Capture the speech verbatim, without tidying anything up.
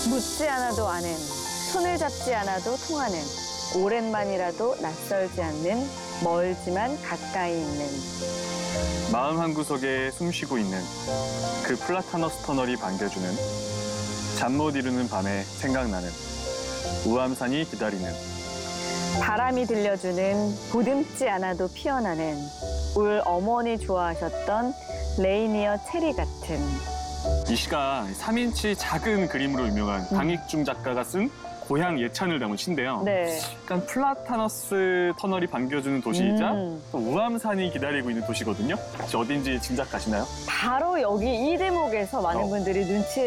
묻지 않아도 아는, 손을 잡지 않아도 통하는, 오랜만이라도 낯설지 않는, 멀지만 가까이 있는. 마음 한구석에 숨쉬고 있는 그 플라타너스 터널이 반겨주는, 잠 못 이루는 밤에 생각나는, 우암산이 기다리는. 바람이 들려주는, 보듬지 않아도 피어나는, 울 어머니 좋아하셨던 레이니어 체리 같은. 이 시가 삼 인치 작은 그림으로 유명한 강익중 작가가 쓴 고향 예찬을 담은 시인데요. 네. 약간 플라타너스 터널이 반겨주는 도시이자 음. 또 우암산이 기다리고 있는 도시거든요. 혹시 어딘지 짐작 가시나요? 바로 여기 이 대목에서 많은 어. 분들이 눈치